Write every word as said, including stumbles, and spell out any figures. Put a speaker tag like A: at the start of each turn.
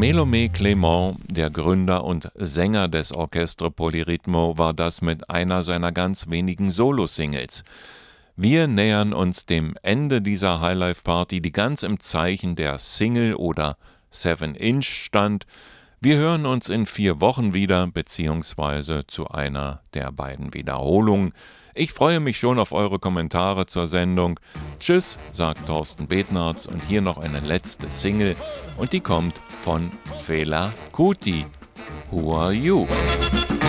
A: Melome Clement, der Gründer und Sänger des Orchestre Polirhythmo, war das mit einer seiner ganz wenigen Solo-Singles. Wir nähern uns dem Ende dieser Highlife-Party, die ganz im Zeichen der Single oder Seven Inch stand. Wir hören uns in vier Wochen wieder, beziehungsweise zu einer der beiden Wiederholungen. Ich freue mich schon auf eure Kommentare zur Sendung. Tschüss, sagt Thorsten Betnarz, und hier noch eine letzte Single, und die kommt von Fela Kuti. Who Are You?